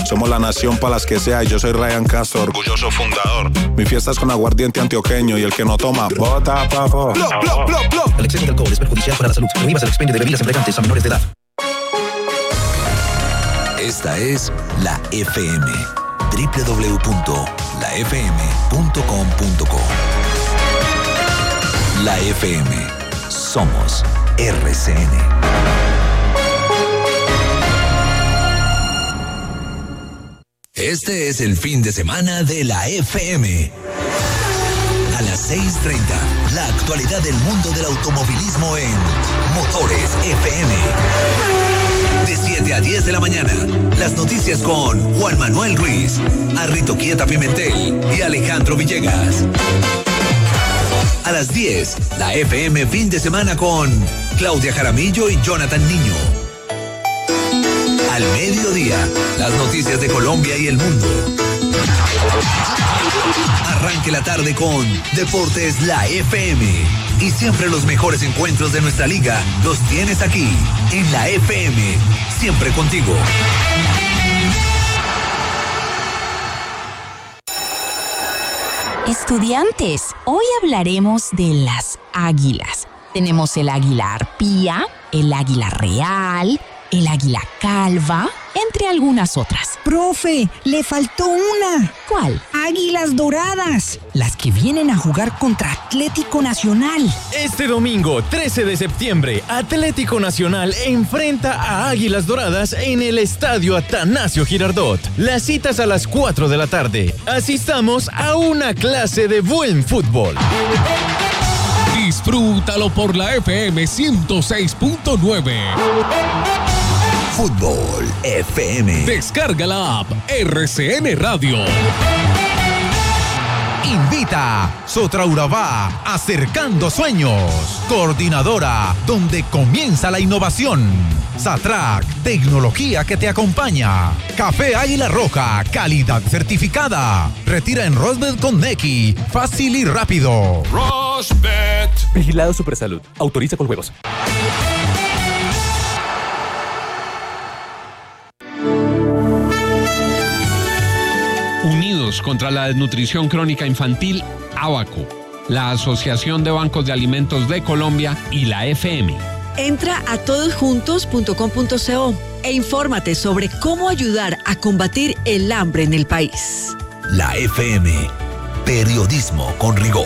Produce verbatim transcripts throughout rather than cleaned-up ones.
Somos la nación para las que sea y yo soy Ryan Castro, orgulloso fundador. Mi fiesta es con aguardiente antioqueño y el que no toma, bota pavo. Blo, blo, blo, blo. El exceso de alcohol es perjudicial para la salud. Prohíbas el expendio de bebidas embriagantes a menores de edad. Esta es la F M. doble u doble u doble u punto la f m punto com punto co. La F M. Somos R C N. Este es el fin de semana de la F M. A las seis treinta, la actualidad del mundo del automovilismo en Motores F M. De siete a diez de la mañana, las noticias con Juan Manuel Ruiz, Arrito Quieta Pimentel y Alejandro Villegas. A las diez, la F M fin de semana con Claudia Jaramillo y Jonathan Niño. Al mediodía, las noticias de Colombia y el mundo. Arranque la tarde con Deportes La F M. Y siempre los mejores encuentros de nuestra liga los tienes aquí, en la F M. Siempre contigo. Estudiantes, hoy hablaremos de las águilas. Tenemos el águila arpía, el águila real, el águila calva, entre algunas otras. ¡Profe! ¡Le faltó una! ¿Cuál? ¡Águilas doradas! Las que vienen a jugar contra Atlético Nacional. Este domingo, trece de septiembre, Atlético Nacional enfrenta a Águilas Doradas en el Estadio Atanasio Girardot. Las citas a las cuatro de la tarde. Asistamos a una clase de buen fútbol. Disfrútalo por la F M ciento seis punto nueve. Fútbol F M. Descarga la app R C N Radio. Invita Sotraurabá, acercando sueños. Coordinadora, donde comienza la innovación. Satrac, tecnología que te acompaña. Café Águila Roja, calidad certificada. Retira en Rosbet con Nequi, fácil y rápido. Rosbet. Vigilado Supersalud. Autoriza con juegos. Unidos contra la desnutrición crónica infantil, ABACO, la Asociación de Bancos de Alimentos de Colombia y la F M. Entra a todosjuntos punto com punto co e infórmate sobre cómo ayudar a combatir el hambre en el país. La F M, periodismo con rigor.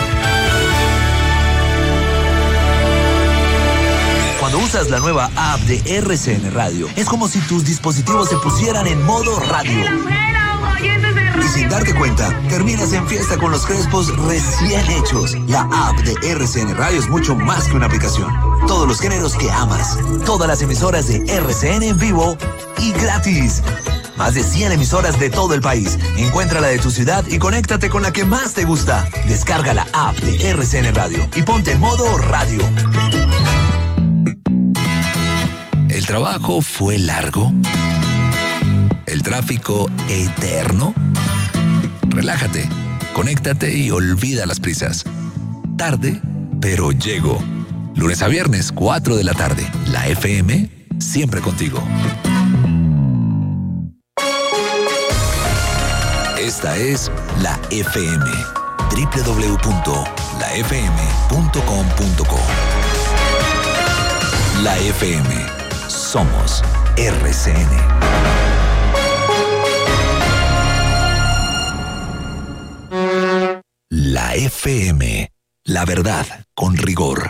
Cuando usas la nueva app de R C N Radio, es como si tus dispositivos se pusieran en modo radio. Y sin darte cuenta, terminas en fiesta con los crespos recién hechos. La app de R C N Radio es mucho más que una aplicación. Todos los géneros que amas, todas las emisoras de R C N en vivo y gratis. Más de cien emisoras de todo el país. Encuentra la de tu ciudad y conéctate con la que más te gusta. Descarga la app de R C N Radio y ponte en modo radio. ¿El trabajo fue largo? ¿El tráfico eterno? Relájate, conéctate y olvida las prisas. Tarde, pero llego. Lunes a viernes, cuatro de la tarde. La F M, siempre contigo. Esta es la F M. doble u doble u doble u punto la f m punto com punto co. La F M. Somos R C N. La F M, la verdad con rigor.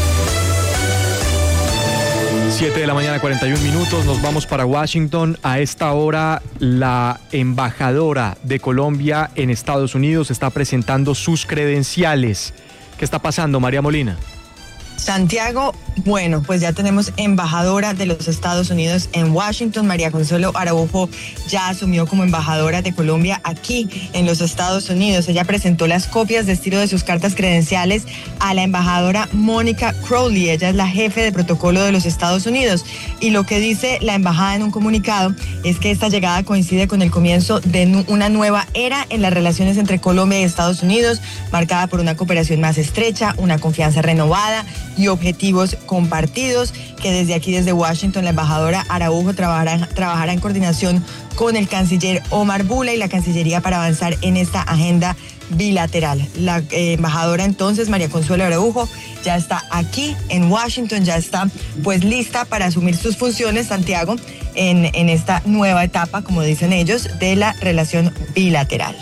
siete de la mañana, cuarenta y un minutos, nos vamos para Washington. A esta hora, la embajadora de Colombia en Estados Unidos está presentando sus credenciales. ¿Qué está pasando, María Molina? Santiago, bueno, pues ya tenemos embajadora de los Estados Unidos en Washington. María Consuelo Araujo ya asumió como embajadora de Colombia aquí en los Estados Unidos. Ella presentó las copias de estilo de sus cartas credenciales a la embajadora Mónica Crowley. Ella es la jefe de protocolo de los Estados Unidos. Y lo que dice la embajada en un comunicado es que esta llegada coincide con el comienzo de una nueva era en las relaciones entre Colombia y Estados Unidos, marcada por una cooperación más estrecha, una confianza renovada y objetivos compartidos, que desde aquí, desde Washington, la embajadora Araujo trabajará, trabajará en coordinación con el canciller Omar Bula y la Cancillería para avanzar en esta agenda bilateral. La eh, embajadora entonces, María Consuelo Araujo, ya está aquí en Washington, ya está pues lista para asumir sus funciones, Santiago, en, en esta nueva etapa, como dicen ellos, de la relación bilateral.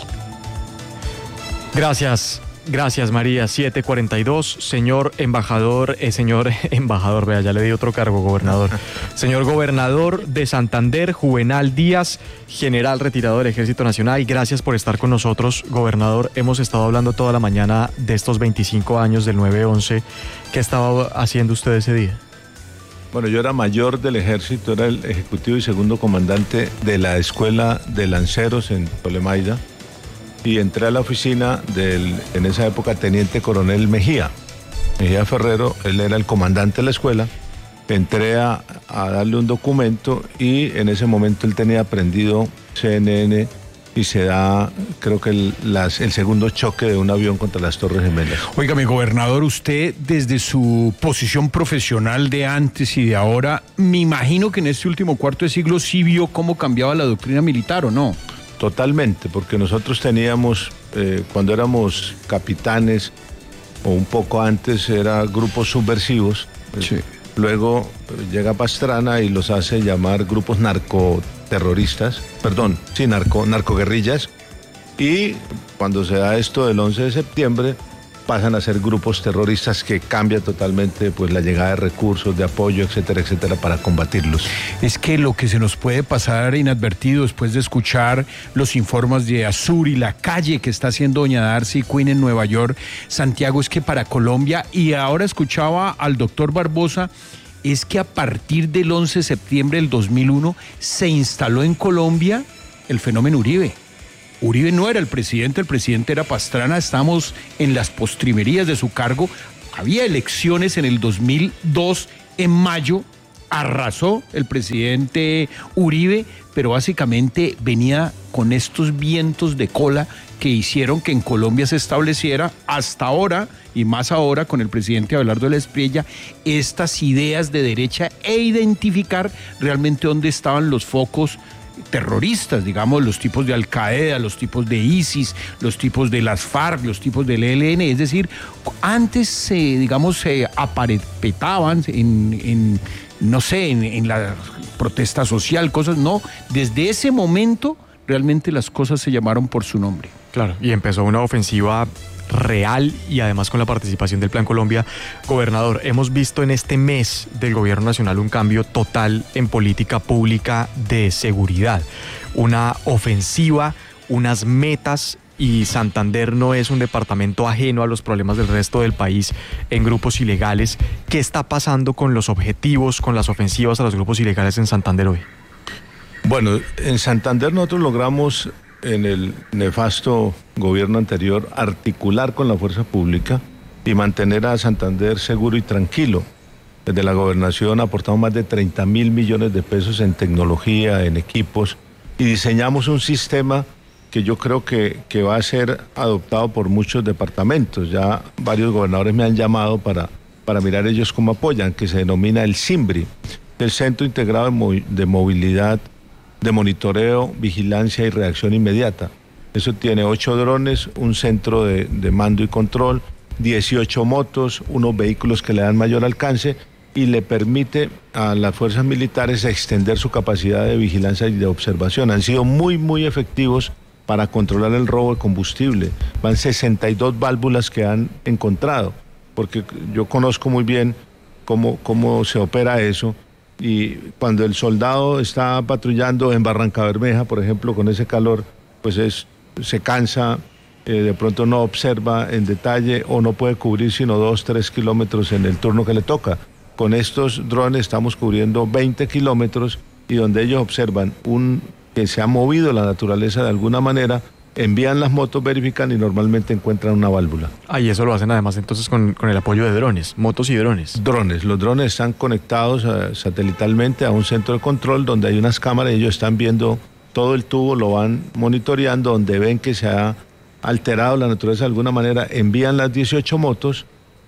Gracias. Gracias, María. siete cuarenta y dos. Señor embajador, eh, señor embajador, vea, ya le di otro cargo, gobernador. Señor gobernador de Santander, Juvenal Díaz, general retirado del Ejército Nacional, gracias por estar con nosotros, gobernador. Hemos estado hablando toda la mañana de estos veinticinco años del nueve once. ¿Qué estaba haciendo usted ese día? Bueno, yo era mayor del Ejército, era el ejecutivo y segundo comandante de la Escuela de Lanceros en Tolemaida. Y entré a la oficina del, en esa época, teniente coronel Mejía, Mejía Ferrero, él era el comandante de la escuela. Entré a, a darle un documento y en ese momento él tenía prendido C N N y se da, creo que el, las, el segundo choque de un avión contra las Torres Gemelas. Oiga, mi gobernador, usted desde su posición profesional de antes y de ahora, me imagino que en este último cuarto de siglo sí vio cómo cambiaba la doctrina militar, ¿o no? Totalmente, porque nosotros teníamos, eh, cuando éramos capitanes, o un poco antes, eran grupos subversivos. Sí. Luego llega Pastrana y los hace llamar grupos narcoterroristas, perdón, sí, narco, narcoguerrillas. Y cuando se da esto del once de septiembre, pasan a ser grupos terroristas que cambia totalmente pues la llegada de recursos, de apoyo, etcétera, etcétera, para combatirlos. Es que lo que se nos puede pasar inadvertido después de escuchar los informes de Azur y la calle que está haciendo doña Darcy Quinn en Nueva York, Santiago, es que para Colombia, y ahora escuchaba al doctor Barbosa, es que a partir del once de septiembre del dos mil uno se instaló en Colombia el fenómeno Uribe. Uribe no era el presidente, el presidente era Pastrana, estamos en las postrimerías de su cargo. Había elecciones en el dos mil dos, en mayo, arrasó el presidente Uribe, pero básicamente venía con estos vientos de cola que hicieron que en Colombia se estableciera hasta ahora, y más ahora con el presidente Abelardo de la Espriella, estas ideas de derecha e identificar realmente dónde estaban los focos terroristas, digamos, los tipos de Al Qaeda, los tipos de ISIS, los tipos de las FARC, los tipos del E L N, es decir, antes se, digamos, se aparepetaban en, en no sé, en, en la protesta social, cosas, no, desde ese momento realmente las cosas se llamaron por su nombre. Claro, y empezó una ofensiva real y además con la participación del Plan Colombia. Gobernador, hemos visto en este mes del gobierno nacional un cambio total en política pública de seguridad, una ofensiva, unas metas, y Santander no es un departamento ajeno a los problemas del resto del país en grupos ilegales. ¿Qué está pasando con los objetivos, con las ofensivas a los grupos ilegales en Santander hoy? Bueno, en Santander nosotros logramos, en el nefasto gobierno anterior, articular con la fuerza pública y mantener a Santander seguro y tranquilo. Desde la gobernación aportamos más de treinta mil millones de pesos en tecnología, en equipos, y diseñamos un sistema que yo creo que, que va a ser adoptado por muchos departamentos. Ya varios gobernadores me han llamado para, para mirar ellos cómo apoyan, que se denomina el CIMBRI, el Centro Integrado de, Movi- de Movilidad, de Monitoreo, Vigilancia y Reacción Inmediata. Eso tiene ocho drones, un centro de, de mando y control, dieciocho motos, unos vehículos que le dan mayor alcance y le permite a las fuerzas militares extender su capacidad de vigilancia y de observación. Han sido muy, muy efectivos para controlar el robo de combustible. Van sesenta y dos válvulas que han encontrado, porque yo conozco muy bien cómo, cómo se opera eso. Y cuando el soldado está patrullando en Barrancabermeja, por ejemplo, con ese calor, pues es, se cansa, eh, de pronto no observa en detalle o no puede cubrir sino dos, tres kilómetros en el turno que le toca. Con estos drones estamos cubriendo veinte kilómetros y donde ellos observan un que se ha movido la naturaleza de alguna manera, envían las motos, verifican y normalmente encuentran una válvula. Ah, y eso lo hacen además entonces con, con el apoyo de drones, motos y drones. Drones, los drones están conectados a, satelitalmente a un centro de control donde hay unas cámaras y ellos están viendo todo el tubo, lo van monitoreando, donde ven que se ha alterado la naturaleza de alguna manera, envían las dieciocho motos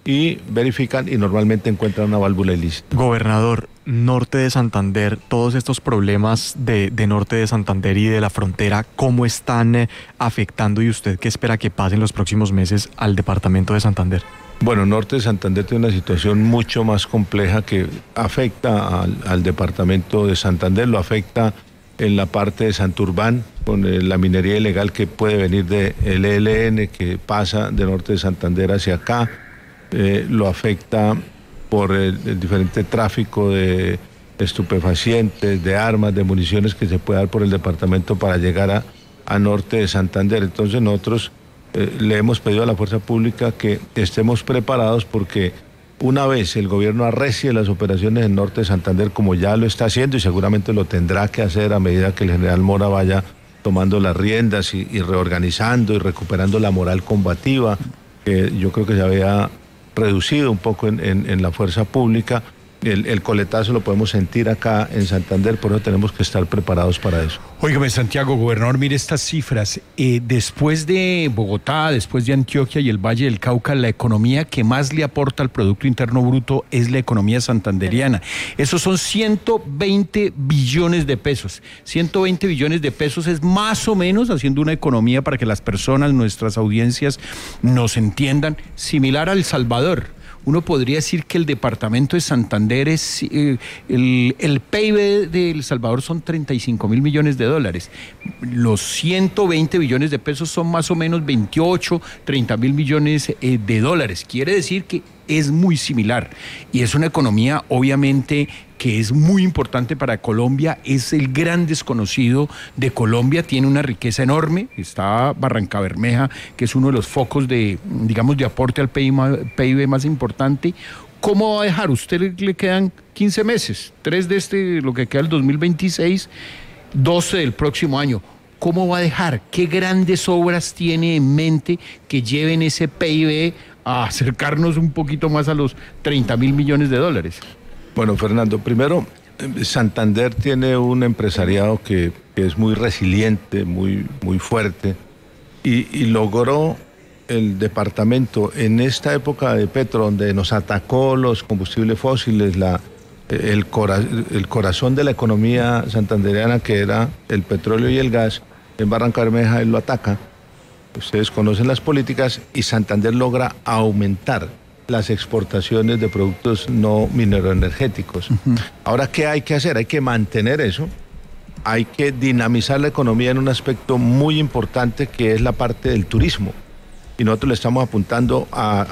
y verifican y normalmente encuentran una válvula ilícita. Gobernador, norte de Santander, todos estos problemas de, de norte de Santander y de la frontera, ¿cómo están eh, afectando y usted qué espera que pase en los próximos meses al departamento de Santander? Bueno, norte de Santander tiene una situación mucho más compleja que afecta al, al departamento de Santander, lo afecta en la parte de Santurbán, con eh, la minería ilegal que puede venir del E L N, que pasa de norte de Santander hacia acá, eh, lo afecta por el, el diferente tráfico de estupefacientes, de armas, de municiones que se puede dar por el departamento para llegar a, a norte de Santander. Entonces nosotros eh, le hemos pedido a la fuerza pública que estemos preparados porque una vez el gobierno arrecie las operaciones en norte de Santander, como ya lo está haciendo y seguramente lo tendrá que hacer a medida que el general Mora vaya tomando las riendas y, y reorganizando y recuperando la moral combativa, que yo creo que se había reducido un poco en, en, en la fuerza pública. El, el coletazo lo podemos sentir acá en Santander, por eso tenemos que estar preparados para eso. Óigame, Santiago, gobernador, mire estas cifras. Eh, después de Bogotá, después de Antioquia y el Valle del Cauca, la economía que más le aporta al Producto Interno Bruto es la economía santanderiana. Esos son ciento veinte billones de pesos. ciento veinte billones de pesos es más o menos, haciendo una economía para que las personas, nuestras audiencias, nos entiendan, similar a El Salvador. Uno podría decir que el departamento de Santander es, eh, el, el P I B de El Salvador son treinta y cinco mil millones de dólares. Los ciento veinte billones de pesos son más o menos veintiocho, treinta mil millones eh, de dólares. Quiere decir que es muy similar y es una economía obviamente que es muy importante para Colombia, es el gran desconocido de Colombia, tiene una riqueza enorme, está Barrancabermeja, que es uno de los focos de, digamos, de aporte al P I B más importante. ¿Cómo va a dejar? Usted le, le quedan quince meses, tres de este, lo que queda del dos mil veintiséis, doce del próximo año. ¿Cómo va a dejar? ¿Qué grandes obras tiene en mente que lleven ese P I B a acercarnos un poquito más a los treinta mil millones de dólares? Bueno, Fernando, primero, Santander tiene un empresariado que, que es muy resiliente, muy, muy fuerte, y, y logró el departamento en esta época de Petro, donde nos atacó los combustibles fósiles, la, el, cora, el corazón de la economía santandereana, que era el petróleo y el gas. En Barrancabermeja él lo ataca. Ustedes conocen las políticas y Santander logra aumentar las exportaciones de productos no mineroenergéticos. Uh-huh. Ahora, ¿qué hay que hacer? Hay que mantener eso, hay que dinamizar la economía en un aspecto muy importante que es la parte del turismo. Y nosotros le estamos apuntando a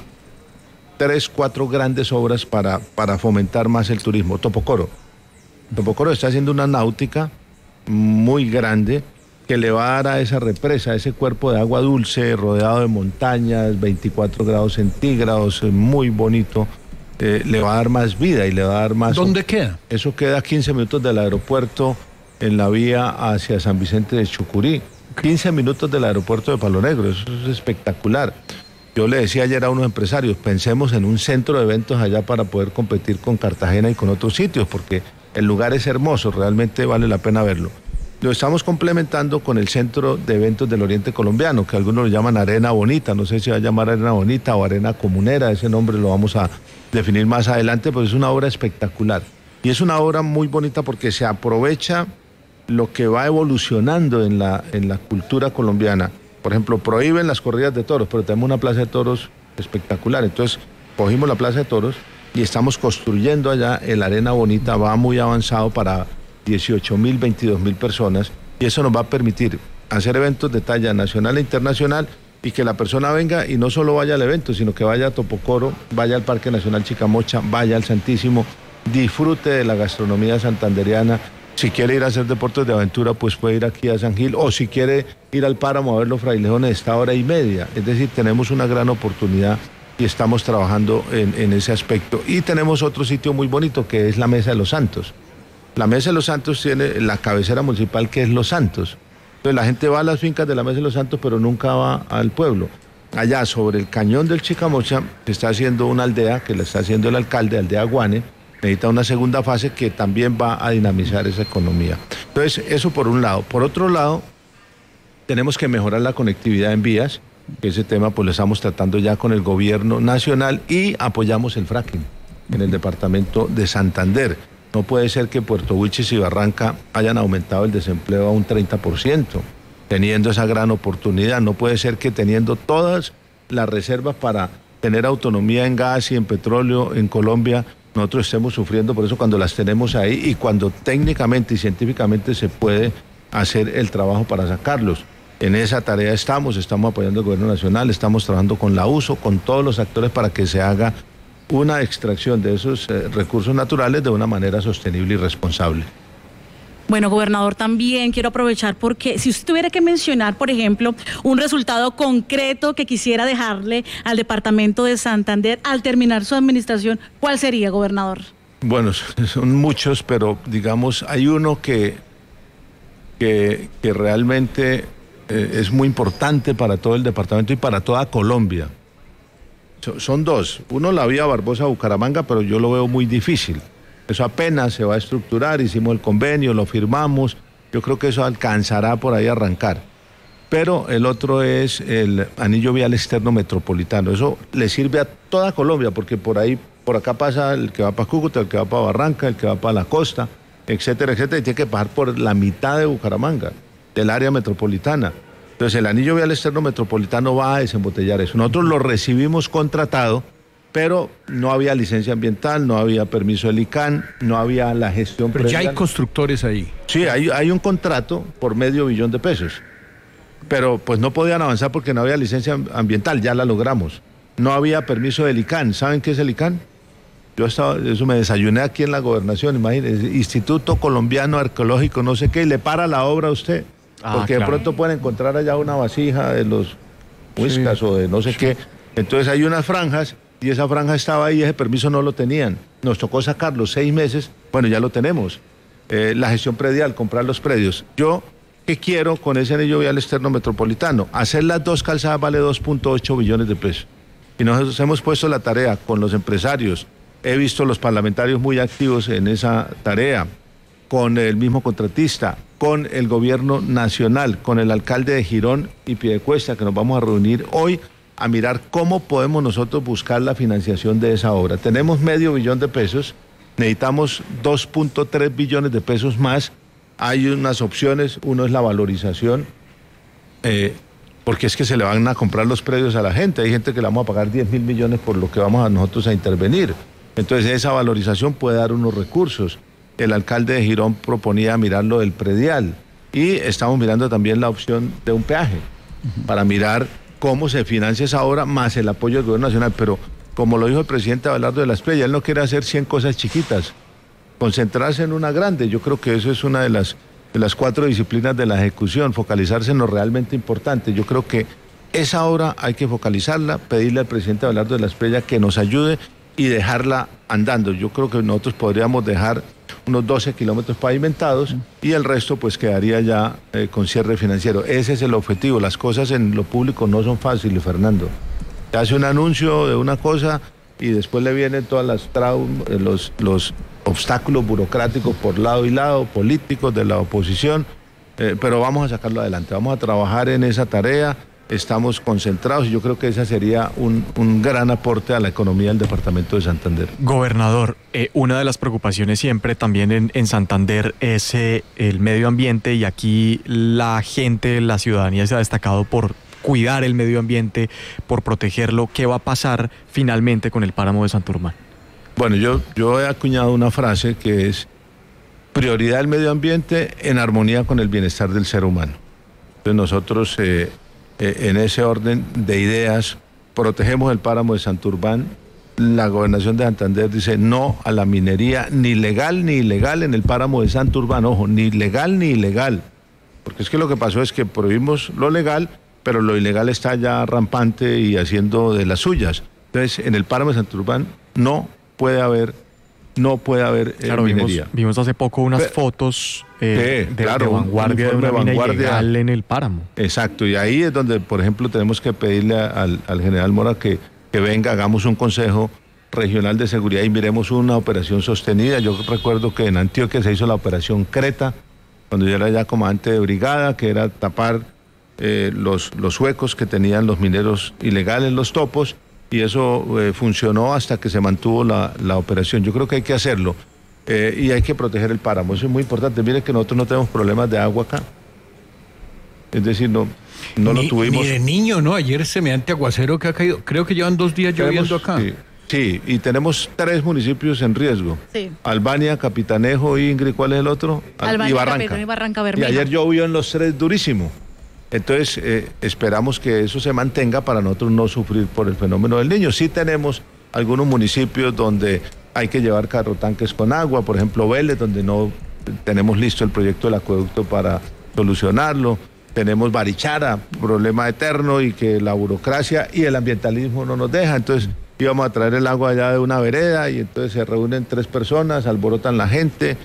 tres, cuatro grandes obras para, para fomentar más el turismo. Topocoro. Topocoro está haciendo una náutica muy grande que le va a dar a esa represa, a ese cuerpo de agua dulce, rodeado de montañas, veinticuatro grados centígrados, muy bonito, eh, le va a dar más vida y le va a dar más... ¿Dónde queda? Eso queda a quince minutos del aeropuerto, en la vía hacia San Vicente de Chucurí, quince minutos del aeropuerto de Palo Negro, eso es espectacular. Yo le decía ayer a unos empresarios, pensemos en un centro de eventos allá para poder competir con Cartagena y con otros sitios, porque el lugar es hermoso, realmente vale la pena verlo. Lo estamos complementando con el Centro de Eventos del Oriente Colombiano, que algunos lo llaman Arena Bonita, no sé si va a llamar Arena Bonita o Arena Comunera, ese nombre lo vamos a definir más adelante, pero es una obra espectacular. Y es una obra muy bonita porque se aprovecha lo que va evolucionando en la, en la cultura colombiana. Por ejemplo, prohíben las corridas de toros, pero tenemos una plaza de toros espectacular. Entonces, cogimos la plaza de toros y estamos construyendo allá el Arena Bonita, va muy avanzado para dieciocho mil, veintidós mil personas, y eso nos va a permitir hacer eventos de talla nacional e internacional y que la persona venga y no solo vaya al evento, sino que vaya a Topocoro, vaya al Parque Nacional Chicamocha, vaya al Santísimo, disfrute de la gastronomía santandereana. Si quiere ir a hacer deportes de aventura, pues puede ir aquí a San Gil, o si quiere ir al páramo a ver los frailejones, está hora y media. Es decir, tenemos una gran oportunidad y estamos trabajando en, en ese aspecto. Y tenemos otro sitio muy bonito que es la Mesa de los Santos. La Mesa de los Santos tiene la cabecera municipal que es Los Santos. Entonces la gente va a las fincas de la Mesa de los Santos, pero nunca va al pueblo. Allá sobre el cañón del Chicamocha se está haciendo una aldea que la está haciendo el alcalde, Aldea Guane. Necesita una segunda fase que también va a dinamizar esa economía. Entonces, eso por un lado. Por otro lado, tenemos que mejorar la conectividad en vías. que ese tema pues lo estamos tratando ya con el gobierno nacional y apoyamos el fracking en el departamento de Santander. No puede ser que Puerto Wilches y Barranca hayan aumentado el desempleo a un treinta por ciento, teniendo esa gran oportunidad. No puede ser que teniendo todas las reservas para tener autonomía en gas y en petróleo en Colombia, nosotros estemos sufriendo por eso cuando las tenemos ahí y cuando técnicamente y científicamente se puede hacer el trabajo para sacarlos. En esa tarea estamos, estamos apoyando al gobierno nacional, estamos trabajando con la U S O, con todos los actores para que se haga una extracción de esos eh, recursos naturales de una manera sostenible y responsable. Bueno, gobernador, también quiero aprovechar porque si usted tuviera que mencionar, por ejemplo, un resultado concreto que quisiera dejarle al departamento de Santander al terminar su administración, ¿cuál sería, gobernador? Bueno, son muchos, pero digamos, hay uno que, que, que realmente eh, es muy importante para todo el departamento y para toda Colombia. So, son dos. Uno, la vía Barbosa-Bucaramanga, pero yo lo veo muy difícil. Eso apenas se va a estructurar, hicimos el convenio, lo firmamos, yo creo que eso alcanzará por ahí a arrancar. Pero el otro es el anillo vial externo metropolitano, eso le sirve a toda Colombia, porque por ahí, por acá pasa el que va para Cúcuta, el que va para Barranca, el que va para la costa, etcétera, etcétera, y tiene que pasar por la mitad de Bucaramanga, del área metropolitana. Entonces el anillo vial externo metropolitano va a desembotellar eso. Nosotros lo recibimos contratado, pero no había licencia ambiental, no había permiso del I C A N, no había la gestión Pero previa. ya hay constructores ahí. Sí, hay, hay un contrato por medio billón de pesos, pero pues no podían avanzar porque no había licencia ambiental, ya la logramos. No había permiso del I C A N, ¿saben qué es el I C A N? Yo estaba, eso me desayuné aquí en la gobernación, imagínense, Instituto Colombiano Arqueológico, no sé qué, y le para la obra a usted, Ah, porque claro. de pronto pueden encontrar allá una vasija de los huiscas sí. o de no sé sí. qué. Entonces hay unas franjas, y esa franja estaba ahí y ese permiso no lo tenían. Nos tocó sacarlo seis meses, bueno, ya lo tenemos. Eh, la gestión predial, comprar los predios. Yo, ¿qué quiero con ese anillo vial externo metropolitano? Hacer las dos calzadas vale dos punto ocho billones de pesos. Y nosotros hemos puesto la tarea con los empresarios. He visto los parlamentarios muy activos en esa tarea, con el mismo contratista, con el gobierno nacional, con el alcalde de Girón y Piedecuesta, que nos vamos a reunir hoy a mirar cómo podemos nosotros buscar la financiación de esa obra. Tenemos medio billón de pesos, necesitamos dos punto tres billones de pesos más. Hay unas opciones, uno es la valorización, eh, porque es que se le van a comprar los predios a la gente. Hay gente que le vamos a pagar diez mil millones por lo que vamos a nosotros a intervenir. Entonces esa valorización puede dar unos recursos. El alcalde de Girón proponía mirarlo del predial y estamos mirando también la opción de un peaje uh-huh. para mirar cómo se financia esa obra, más el apoyo del gobierno nacional. Pero, como lo dijo el presidente Abelardo de la Espriella, él no quiere hacer cien cosas chiquitas, concentrarse en una grande. Yo creo que eso es una de las, de las cuatro disciplinas de la ejecución, focalizarse en lo realmente importante. Yo creo que esa obra hay que focalizarla, pedirle al presidente Abelardo de la Espriella que nos ayude y dejarla andando. Yo creo que nosotros podríamos dejar unos doce kilómetros pavimentados y el resto pues quedaría ya eh, con cierre financiero. Ese es el objetivo. Las cosas en lo público no son fáciles, Fernando. Se hace un anuncio de una cosa y después le vienen todas las traumas, los, los obstáculos burocráticos por lado y lado, políticos de la oposición, eh, pero vamos a sacarlo adelante. Vamos a trabajar en esa tarea. Estamos concentrados y yo creo que ese sería un, un gran aporte a la economía del departamento de Santander. Gobernador, eh, una de las preocupaciones siempre también en, en Santander es eh, el medio ambiente, y aquí la gente, la ciudadanía se ha destacado por cuidar el medio ambiente, por protegerlo. ¿Qué va a pasar finalmente con el páramo de Santurbán? Bueno, yo, yo he acuñado una frase que es prioridad del medio ambiente en armonía con el bienestar del ser humano. Entonces nosotros... Eh, Eh, en ese orden de ideas, protegemos el páramo de Santurbán. La gobernación de Santander dice no a la minería, ni legal ni ilegal en el páramo de Santurbán. Ojo, ni legal ni ilegal. Porque es que lo que pasó es que prohibimos lo legal, pero lo ilegal está ya rampante y haciendo de las suyas. Entonces, en el páramo de Santurbán no puede haber, no puede haber eh, claro, minería. Vimos, vimos hace poco unas Pero, fotos eh, sí, de, claro, de vanguardia un, un de una mina vanguardia. ilegal en el páramo. Exacto, y ahí es donde, por ejemplo, tenemos que pedirle al, al general Mora que, que venga, hagamos un consejo regional de seguridad y miremos una operación sostenida. Yo recuerdo que en Antioquia se hizo la operación Creta, cuando yo era ya comandante de brigada, que era tapar eh, los, los huecos que tenían los mineros ilegales, los topos, y eso eh, funcionó hasta que se mantuvo la, la operación. Yo creo que hay que hacerlo eh, y hay que proteger el páramo, eso es muy importante. Mire que nosotros no tenemos problemas de agua acá, es decir, no, no ni, lo tuvimos. Ni de niño, ¿no? Ayer semejante aguacero que ha caído, creo que llevan dos días lloviendo acá. Sí. Sí, y tenemos tres municipios en riesgo. Sí. Albania, Capitanejo, Ingrid, ¿cuál es el otro? Albania, y Barranca. Capitanejo y Barranca Bermeja. Y ayer llovió en los tres durísimo. Entonces, eh, esperamos que eso se mantenga para nosotros no sufrir por el fenómeno del Niño. Sí tenemos algunos municipios donde hay que llevar carrotanques con agua, por ejemplo Vélez, donde no tenemos listo el proyecto del acueducto para solucionarlo. Tenemos Barichara, problema eterno y que la burocracia y el ambientalismo no nos deja. Entonces, íbamos a traer el agua allá de una vereda y entonces se reúnen tres personas, alborotan la gente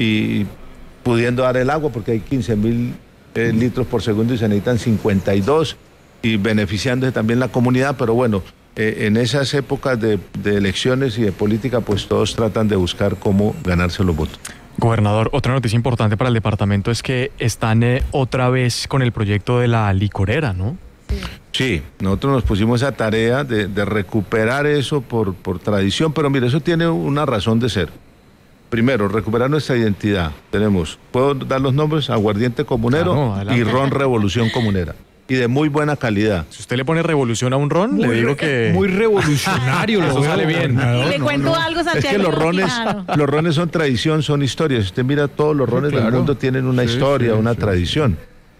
y pudiendo dar el agua porque hay quince mil eh, litros por segundo y se necesitan cincuenta y dos y beneficiándose también la comunidad, pero bueno, eh, en esas épocas de, de elecciones y de política pues todos tratan de buscar cómo ganarse los votos. Gobernador, otra noticia importante para el departamento es que están eh, otra vez con el proyecto de la licorera, ¿no? Sí, nosotros nos pusimos esa tarea de, de recuperar eso por, por tradición, pero mire, eso tiene una razón de ser. Primero, recuperar nuestra identidad. Tenemos, ¿puedo dar los nombres? Aguardiente Comunero claro, y Ron Revolución Comunera. Y de muy buena calidad. Si usted le pone revolución a un ron, muy, le digo que... Muy revolucionario, eso sale bien. Y le cuento no, no. algo, Santiago. Es que los rones, los rones son tradición, son historias. Si usted mira, todos los rones sí, claro. del mundo tienen una sí, historia, sí, una sí. tradición.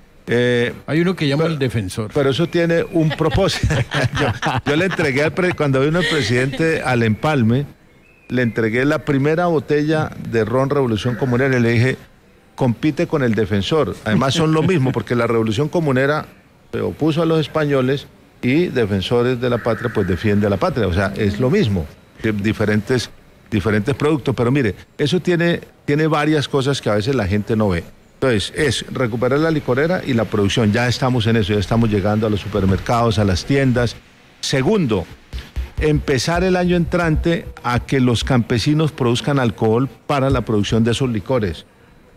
Eh, Hay uno que llama pero, el defensor. Pero eso tiene un propósito. yo, yo le entregué, al pre, cuando vino el presidente al empalme, le entregué la primera botella de Ron Revolución Comunera y le dije, compite con el defensor. Además son lo mismo, porque la Revolución Comunera se opuso a los españoles y Defensores de la Patria pues defiende a la patria. O sea, es lo mismo, diferentes, diferentes productos. Pero mire, eso tiene, tiene varias cosas que a veces la gente no ve. Entonces, es recuperar la licorera y la producción. Ya estamos en eso, ya estamos llegando a los supermercados, a las tiendas. Segundo, empezar el año entrante a que los campesinos produzcan alcohol para la producción de esos licores.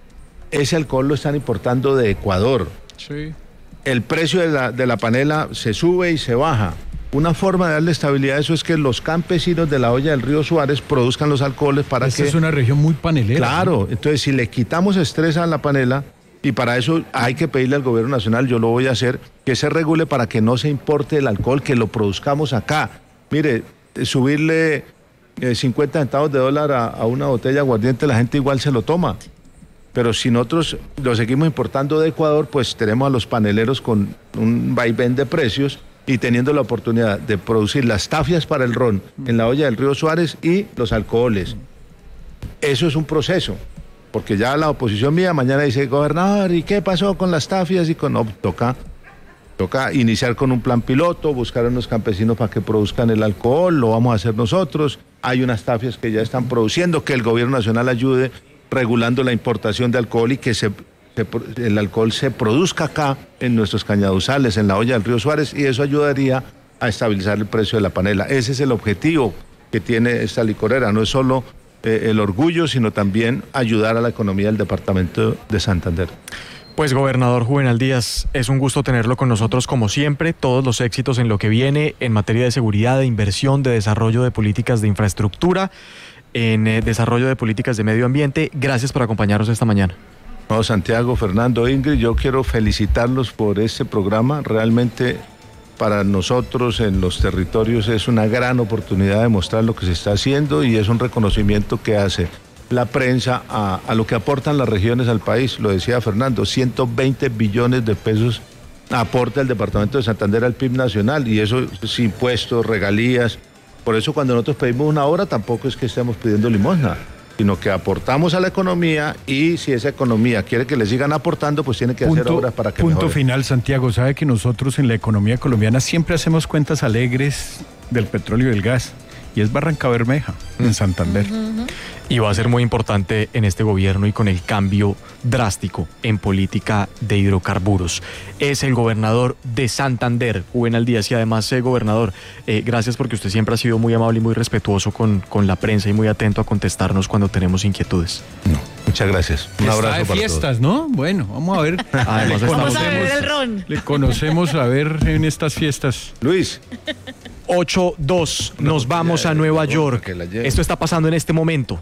Ese alcohol lo están importando de Ecuador. Sí. El precio de la, de la panela se sube y se baja. Una forma de darle estabilidad a eso es que los campesinos de la olla del río Suárez produzcan los alcoholes para Esta que... es una región muy panelera. Claro, ¿no? Entonces si le quitamos estrés a la panela, y para eso hay que pedirle al gobierno nacional, yo lo voy a hacer, que se regule para que no se importe el alcohol, que lo produzcamos acá. Mire, subirle eh, cincuenta centavos de dólar a, a una botella de aguardiente, la gente igual se lo toma. Pero si nosotros lo seguimos importando de Ecuador, pues tenemos a los paneleros con un vaivén de precios y teniendo la oportunidad de producir las tafias para el ron en la olla del río Suárez y los alcoholes. Eso es un proceso, porque ya la oposición mía mañana dice, gobernador, ¿y qué pasó con las tafias? Y con no, toca, toca iniciar con un plan piloto, buscar a unos campesinos para que produzcan el alcohol, lo vamos a hacer nosotros. Hay unas tafias que ya están produciendo, que el gobierno nacional ayude regulando la importación de alcohol y que se, se, el alcohol se produzca acá en nuestros cañaduzales, en la olla del río Suárez, y eso ayudaría a estabilizar el precio de la panela. Ese es el objetivo que tiene esta licorera, no es solo eh, el orgullo, sino también ayudar a la economía del departamento de Santander. Pues gobernador Juvenal Díaz, es un gusto tenerlo con nosotros como siempre, todos los éxitos en lo que viene en materia de seguridad, de inversión, de desarrollo de políticas de infraestructura, en eh, desarrollo de políticas de medio ambiente. Gracias por acompañarnos esta mañana. No, Santiago, Fernando, Ingrid, yo quiero felicitarlos por este programa. Realmente para nosotros en los territorios es una gran oportunidad de mostrar lo que se está haciendo y es un reconocimiento que hace la prensa a, a lo que aportan las regiones al país. Lo decía Fernando, ciento veinte billones de pesos aporta el departamento de Santander al P I B nacional y eso es impuestos, regalías. Por eso cuando nosotros pedimos una obra tampoco es que estemos pidiendo limosna, sino que aportamos a la economía y si esa economía quiere que le sigan aportando, pues tiene que punto, hacer obras para que Punto mejore. Final, Santiago, sabe que nosotros en la economía colombiana siempre hacemos cuentas alegres del petróleo y del gas, y es Barranca Bermeja, en Santander. Uh-huh. Y va a ser muy importante en este gobierno y con el cambio drástico en política de hidrocarburos. Es el gobernador de Santander, Juvenal Díaz, y además, eh, gobernador, eh, gracias porque usted siempre ha sido muy amable y muy respetuoso con, con la prensa y muy atento a contestarnos cuando tenemos inquietudes. No, muchas Muchas gracias. Un Está abrazo de para fiestas, ¿no? Bueno, vamos a ver. Además, Le Vamos a beber conocemos- el ron. Le conocemos a ver en estas fiestas. Luis. ocho dos, nos vamos a Nueva York. Esto está pasando en este momento.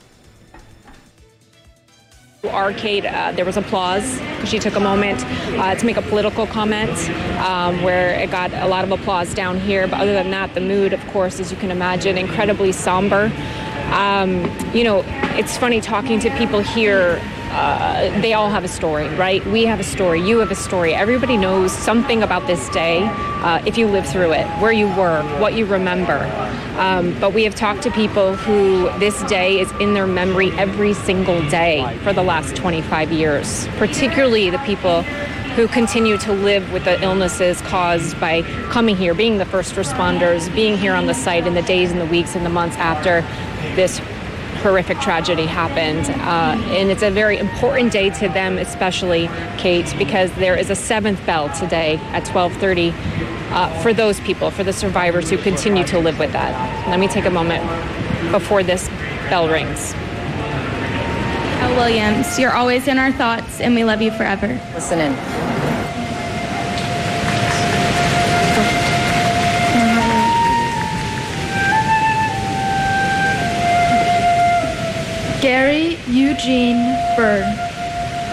Arcade, uh, there was applause because she took a moment uh, to make a political comment um, where it got a lot of applause down here. But other than that, the mood, of course, as you can imagine, incredibly somber. Um, you know, it's funny talking to people here. Uh, they all have a story, right? We have a story. You have a story. Everybody knows something about this day uh, if you live through it, where you were, what you remember. Um, but we have talked to people who this day is in their memory every single day for the last twenty-five years, particularly the people who continue to live with the illnesses caused by coming here, being the first responders, being here on the site in the days and the weeks and the months after this horrific tragedy happened. Uh, and it's a very important day to them, especially, Kate, because there is a seventh bell today at twelve thirty uh, for those people, for the survivors who continue to live with that. Let me take a moment before this bell rings. Elle Williams, you're always in our thoughts, and we love you forever. Listen in. Gary Eugene Byrd.